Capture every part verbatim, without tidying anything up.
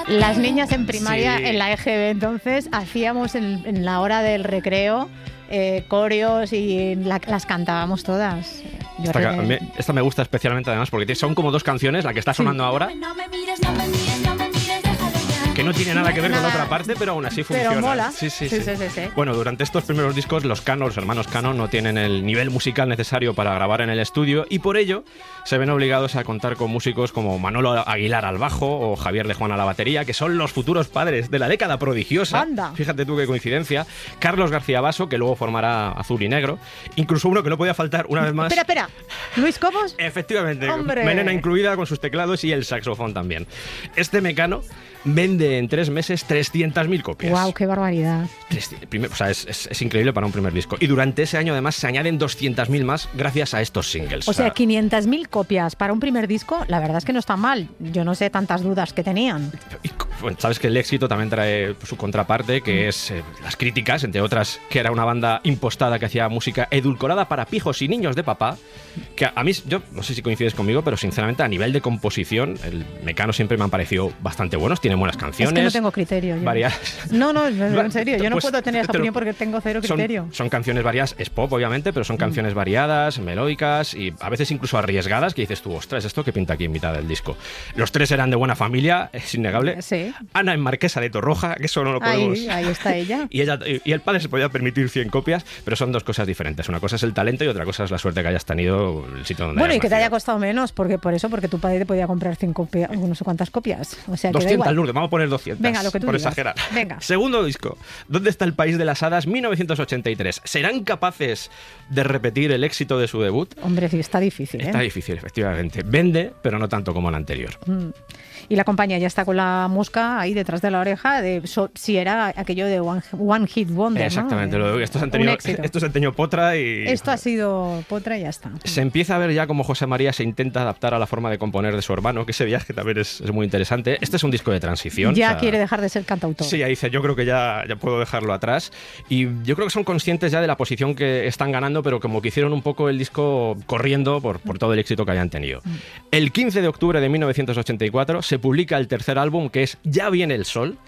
Las niñas en primaria, Sí. en la E G B, entonces, hacíamos en, en la hora del recreo eh, coreos y la- las cantábamos todas. Yo Esta, ca- re- me, esta me gusta especialmente además porque son como dos canciones, la que está sonando ahora, No me mires, no me mires, no me mires, déjalo ya. que no tiene nada que ver con la Nada. otra parte, pero aún así Pero funciona. mola. Sí, sí, Sí, sí. sí, sí, sí. Bueno, durante estos primeros discos los Cano, los hermanos Cano, no tienen el nivel musical necesario para grabar en el estudio y por ello se ven obligados a contar con músicos como Manolo Aguilar al bajo o Javier de Juan a la batería, que son los futuros padres de la década prodigiosa. Anda. Fíjate tú qué coincidencia. Carlos García Basso, que luego formará Azul y Negro. Incluso uno que no podía faltar una vez más. Espera, espera. ¿Luis Cobos? Efectivamente, ¡Hombre! Melena incluida con sus teclados y el saxofón también. Este Mecano vende en tres meses trescientas mil copias. ¡Wow, qué barbaridad! Tresci- primer- o sea, es, es- es increíble para un primer disco. Y durante ese año, además, se añaden doscientas mil más gracias a estos singles. O sea, quinientas mil copias para un primer disco, la verdad es que no está mal. Yo no sé tantas dudas que tenían. Y, bueno, sabes que el éxito también trae su contraparte, que es eh, las críticas, entre otras, que era una banda impostada que hacía música edulcorada para pijos y niños de papá. Que a, a mí, yo no sé si coincides conmigo, pero sinceramente, a nivel de composición, el Mecano siempre me han parecido bastante buenos. Tienen buenas canciones. Es que no tengo criterio. Yo. Varias. No, no, en serio, yo no Pues, puedo tener esa te lo- opinión porque tengo cero Son, criterio. son canciones variadas, es pop obviamente, pero son canciones variadas, melódicas y a veces incluso arriesgadas, que dices tú, ostras, ¿esto qué pinta aquí en mitad del disco? Los tres eran de buena familia, es innegable. Sí. Ana en Marquesa de Torroja, que eso no lo podemos... Ahí, ahí está ella. Y, ella, y el padre se podía permitir cien copias, pero son dos cosas diferentes. Una cosa es el talento y otra cosa es la suerte que hayas tenido el sitio donde Bueno, y hayas que te haya nacido. costado menos, porque por eso, porque tu padre te podía comprar cien copias, no sé cuántas copias. O sea, que da doscientas, igual. Lourdes, vamos a poner doscientas. Venga, lo que tú por digas. exagerar. Venga. Segundo disco. ¿Dónde está el país de las hadas? mil novecientos ochenta y tres. ¿Serán capaces de repetir el éxito de su debut? Hombre, sí, está difícil, ¿eh? Está difícil, efectivamente. Vende, pero no tanto como el anterior. Mm. Y la compañía ya está con la mosca ahí detrás de la oreja de so- si era aquello de One, one Hit Wonder, ¿no? Exactamente. De- Lo, estos han un tenido, éxito. estos han tenido potra y... Esto ha sido potra y ya está. Se empieza a ver ya cómo José María se intenta adaptar a la forma de componer de su hermano, que ese viaje también es, es muy interesante. Este es un disco de transición. Ya o sea, quiere dejar de ser cantautor. Sí, ahí dice, yo creo que ya, ya puedo dejarlo atrás. Y yo creo que son conscientes ya de la posición que están ganando, pero como que hicieron un poco el disco corriendo por, por todo el éxito que hayan tenido. El quince de octubre de mil novecientos ochenta y cuatro se publica el tercer álbum, que es Ya viene el sol,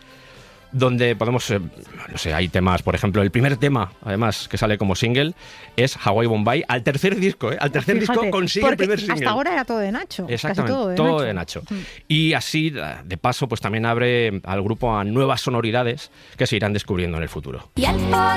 donde podemos, eh, no sé, hay temas, por ejemplo, el primer tema, además, que sale como single, es Hawaii Bombay, al tercer disco, ¿eh? Al tercer Fíjate, disco consigue el porque primer single. hasta ahora era todo de Nacho. Exactamente, Casi todo de todo Nacho. de Nacho. Mm. Y así, de paso, pues también abre al grupo a nuevas sonoridades que se irán descubriendo en el futuro. Y al por